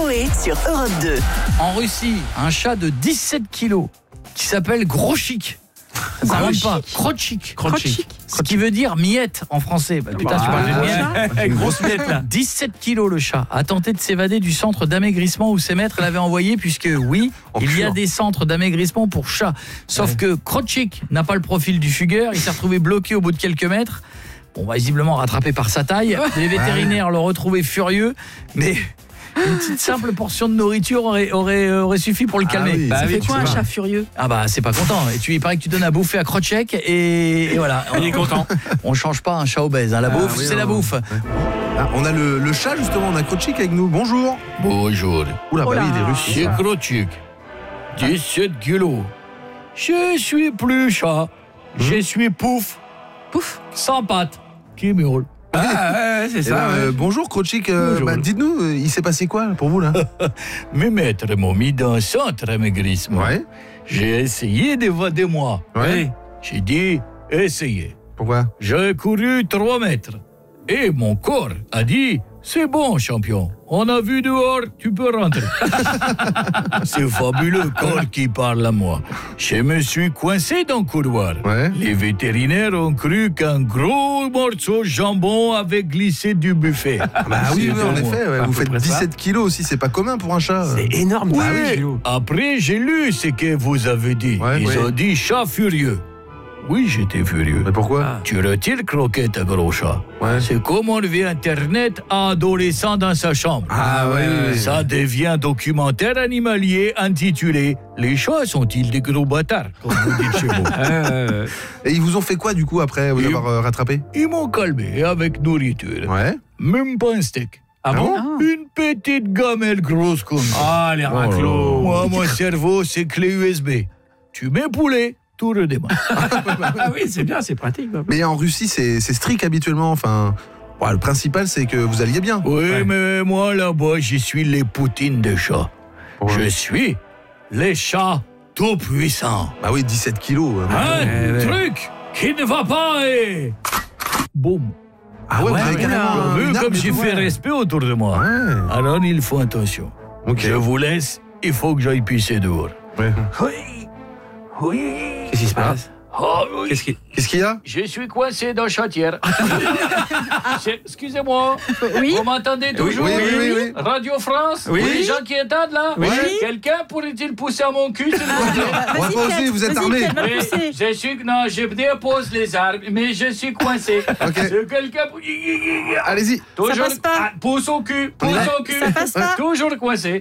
Coé sur Europe 2. En Russie, un chat de 17 kilos qui s'appelle Grochik. Ça rentre pas. Krochik. Ce qui veut dire miette en français. Putain, tu parles de miette. Grosse miette là. 17 kilos le chat a tenté de s'évader du centre d'amaigrissement où ses maîtres l'avaient envoyé, puisque oui, il y a des centres d'amaigrissement pour chats. Sauf que Krochik n'a pas le profil du fugueur, il s'est retrouvé bloqué au bout de quelques mètres. Bon, visiblement rattrapé par sa taille. Les vétérinaires l'ont retrouvé furieux, mais une petite simple portion de nourriture aurait suffi pour le calmer. Oui, Ça fait quoi un chat furieux? Ah bah c'est pas content. Et il paraît que tu donnes à bouffer à Krochek et voilà. Il est content. On change pas un chat obèse. La bouffe, c'est la bouffe. Ah, on a le chat justement, on a Krochik avec nous. Bonjour. Bonjour. Oula, bah oui, il est russe. C'est Krochik. 17 kilos. Je suis plus chat. Je suis pouf. Pouf. Sans pattes. Qui miaule. C'est Eh ça. ben, bonjour Krochik, Bonjour. dites-nous, il s'est passé quoi pour vous là? Mes maîtres m'ont mis dans un centre amaigrissement. Ouais. J'ai essayé d'évader moi. Ouais. J'ai dit, essayez. Pourquoi? J'ai couru 3 mètres. Et mon corps a dit, c'est bon, champion. On a vu dehors, tu peux rentrer. C'est fabuleux corps qui parle à moi. Je me suis coincé dans le couloir. Ouais. Les vétérinaires ont cru qu'un gros morceau de jambon avait glissé du buffet. Bah oui, C'est en pour effet, moi. ouais, vous faites près ça. 17 kilos aussi, c'est pas commun pour un chat. C'est énorme. Oui. Bah oui, Gilou. Après, j'ai lu ce que vous avez dit. Ouais, Ils ouais. ont dit chat furieux. Oui, j'étais furieux. Mais pourquoi? Ah. Tu retires croquette à gros chat. Ouais. C'est comme enlever Internet à adolescent dans sa chambre. Ah ouais. Ça devient documentaire animalier intitulé « Les chats sont-ils des gros bâtards ?» comme vous dites chez vous. Et ils vous ont fait quoi du coup après vous Ils- avoir rattrapé? Ils m'ont calmé avec nourriture. Ouais. Même pas un steak. Ah bon? Une petite gamelle grosse comme ça. Ah, les raclos. Moi, mon cerveau, c'est clé USB. Tu mets poulet, tout redémarre. Ah oui, c'est bien, c'est pratique. Mais en Russie, c'est strict habituellement. Enfin, ouais, le principal, c'est que vous alliez bien. Oui, Ouais. mais moi, là-bas, je suis les poutines des chats. Ouais. Je suis les chats tout puissants. Bah oui, 17 kilos. Un ouais. truc qui ne va pas et... Boum. Ah ouais, vous avez ouais, carrément Vu une arme comme et j'ai tout. fait respect autour de moi. Ouais. Alors, il faut attention. Ok. Je vous laisse, il faut que j'aille pisser dehors. Ouais. Oui. Oui. Qu'est-ce qui se passe? Ah oui. Qu'est-ce qu'il y a? Je suis coincé dans Chatière. Excusez-moi. Oui. Vous m'entendez toujours? oui. Radio France? Oui. Les gens qui entendent là? Oui. Quelqu'un pourrait-il pousser à mon cul, s'il vous plaît? On va pas oser, vous êtes armé. Va Oui, pousser. je suis... Non, je dépose les armes, mais je suis coincé. Ok. C'est quelqu'un... Allez-y. Toujours... Ça passe pas. Ah, pouce au cul, pouce au cul. Ça passe pas. Toujours coincé.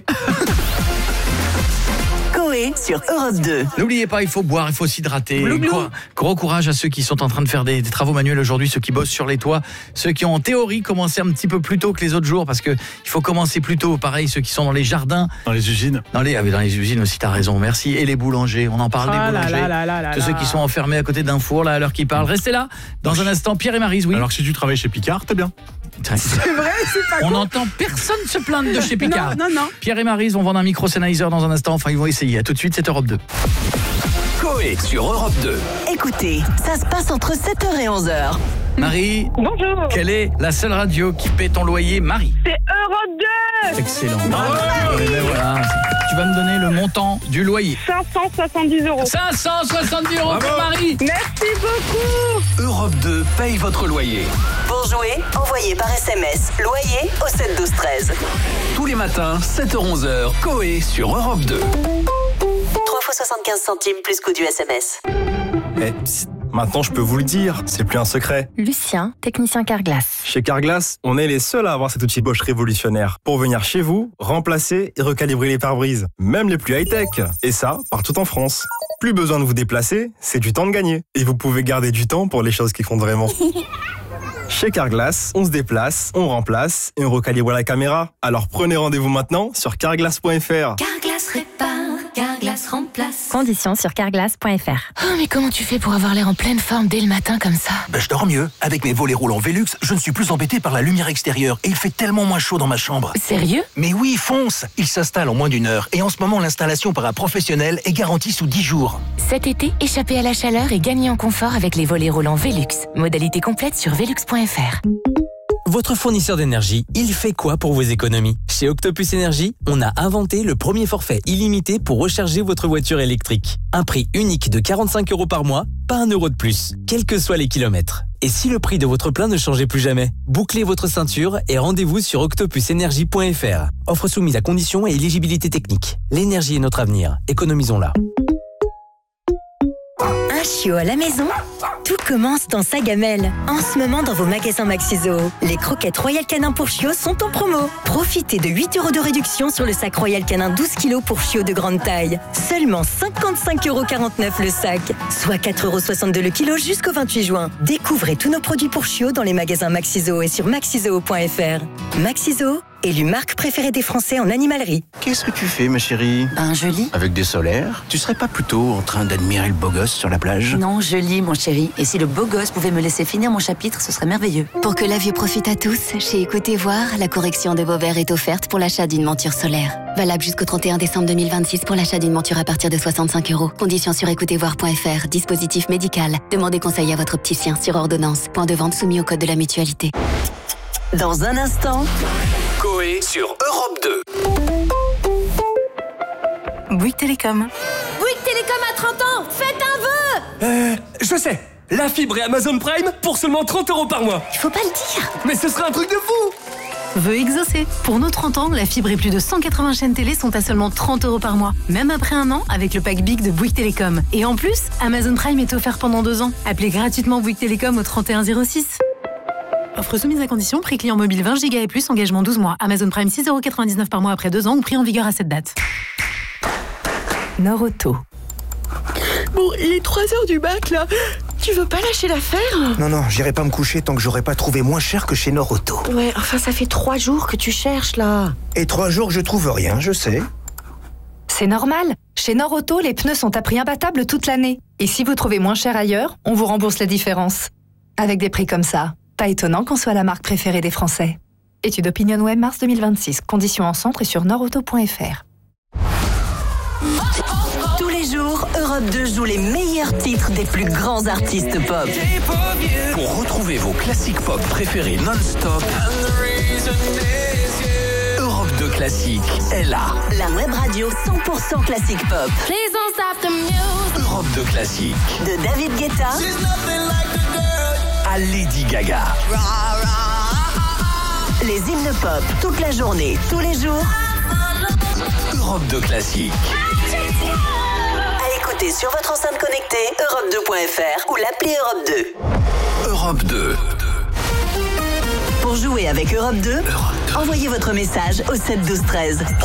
Coé sur Europe 2. N'oubliez pas, il faut boire, il faut s'hydrater. Glou, glou. Gros courage à ceux qui sont en train de faire des travaux manuels aujourd'hui, ceux qui bossent sur les toits, ceux qui ont en théorie commencé un petit peu plus tôt que les autres jours, parce que il faut commencer plus tôt. Pareil, ceux qui sont dans les jardins, Dans les usines. dans les usines aussi, t'as raison, merci. Et les boulangers, on en parle des Ah là boulangers. là là là Tous ceux qui sont enfermés à côté d'un four, là, à l'heure qu'ils parlent. Restez là. Dans un instant, Pierre et Maryse, oui. Alors que si tu travailles chez Picard, t'es bien. C'est vrai, c'est pas On con. n'entend personne se plaindre de chez Picard. Non. Pierre et Maryse vont vendre un micro Sennheiser dans un instant. Enfin, ils vont essayer. À tout de suite, c'est Europe 2. Coé sur Europe 2. Écoutez, ça se passe entre 7h et 11h. Marie, Bonjour, quelle est la seule radio qui paie ton loyer, Marie? c'est Europe 2. Excellent. Eh ben voilà. Tu vas me donner le montant du loyer. 570 €. 570 € pour Marie. Merci beaucoup. Europe 2 paye votre loyer. Pour jouer, envoyez par SMS loyer au 7 12 13. Tous les matins, 7h-11h, Coé sur Europe 2. 3 fois 75 centimes plus coût du SMS. Eh, psst, maintenant je peux vous le dire, c'est plus un secret. Lucien, technicien Carglass. Chez Carglass, on est les seuls à avoir cet outil Bosch révolutionnaire pour venir chez vous, remplacer et recalibrer les pare-brises, même les plus high-tech. Et ça, partout en France. Plus besoin de vous déplacer, c'est du temps de gagner. Et vous pouvez garder du temps pour les choses qui comptent vraiment. Chez Carglass, on se déplace, on remplace et on recalibre la caméra. Alors prenez rendez-vous maintenant sur carglass.fr. Carglass répare, Carglass remplace. Conditions sur carglass.fr. Oh, mais comment tu fais pour avoir l'air en pleine forme dès le matin comme ça? Je dors mieux. Avec mes volets roulants Velux, je ne suis plus embêté par la lumière extérieure et il fait tellement moins chaud dans ma chambre. Sérieux? Mais oui, fonce! Il s'installe en moins d'1 heure et en ce moment, l'installation par un professionnel est garantie sous 10 jours. Cet été, échappez à la chaleur et gagnez en confort avec les volets roulants Velux. Modalité complète sur velux.fr. votre fournisseur d'énergie, il fait quoi pour vos économies? Chez Octopus Énergie, on a inventé le premier forfait illimité pour recharger votre voiture électrique. Un prix unique de 45 € par mois, pas 1 € de plus, quels que soient les kilomètres. Et si le prix de votre plein ne changeait plus jamais? Bouclez votre ceinture et rendez-vous sur octopusenergie.fr. Offre soumise à conditions et éligibilité technique. L'énergie est notre avenir, économisons-la. Un chiot à la maison? Tout commence dans sa gamelle. En ce moment, dans vos magasins Maxiso, les croquettes Royal Canin pour chiots sont en promo. Profitez de 8 € de réduction sur le sac Royal Canin 12 kg pour chiots de grande taille. Seulement 55,49 € le sac, soit 4,62 € le kilo jusqu'au 28 juin. Découvrez tous nos produits pour chiots dans les magasins Maxiso et sur maxizoo.fr. Maxiso, élu marque préférée des Français en animalerie. Qu'est-ce que tu fais, ma chérie? Je lis. Avec des solaires? Tu serais pas plutôt en train d'admirer le beau gosse sur la plage? Non, je lis, mon chéri. Et si le beau gosse pouvait me laisser finir mon chapitre, ce serait merveilleux. Pour que la vue profite à tous, chez Écoutez Voir, la correction de vos verres est offerte pour l'achat d'une monture solaire. Valable jusqu'au 31 décembre 2026 pour l'achat d'une monture à partir de 65 €. Conditions sur écoutezvoir.fr. Dispositif médical. Demandez conseil à votre opticien sur ordonnance. Point de vente soumis au code de la mutualité. Dans un instant, Coé sur Europe 2. Bouygues Télécom. Bouygues Télécom a 30 ans. Faites un vœu. Je sais. La fibre et Amazon Prime pour seulement 30 € par mois. Il faut pas le dire. Mais ce sera un truc de fou. Vœu exaucé. Pour nos 30 ans, la fibre et plus de 180 chaînes télé sont à seulement 30 € par mois. Même après un an, avec le pack Big de Bouygues Télécom. Et en plus, Amazon Prime est offert pendant 2 ans. Appelez gratuitement Bouygues Télécom au 31 06. Offre soumise à condition, prix client mobile 20 Go et plus, engagement 12 mois. Amazon Prime 6,99 € par mois après 2 ans ou prix en vigueur à cette date. Norauto. Bon, il est 3h du mat, là. Tu veux pas lâcher l'affaire? Non, j'irai pas me coucher tant que j'aurai pas trouvé moins cher que chez Norauto. Ouais, enfin, ça fait 3 jours que tu cherches, là. Et 3 jours que je trouve rien, je sais. C'est normal. Chez Norauto, les pneus sont à prix imbattable toute l'année. Et si vous trouvez moins cher ailleurs, on vous rembourse la différence. Avec des prix comme ça, pas étonnant qu'on soit la marque préférée des Français. Étude OpinionWay mars 2026. Conditions en centre et sur norauto.fr. tous les jours, Europe 2 joue les meilleurs titres des plus grands artistes pop. Pour retrouver vos classiques pop préférés non-stop, Europe 2 Classique est là. La web radio 100% classique pop. Europe 2 Classique. De David Guetta à Lady Gaga. Les hymnes pop, toute la journée, tous les jours. Europe 2 Classique. À écouter sur votre enceinte connectée, europe2.fr ou l'appli Europe 2. Europe 2. Pour jouer avec Europe 2, envoyez votre message au 7 12 13.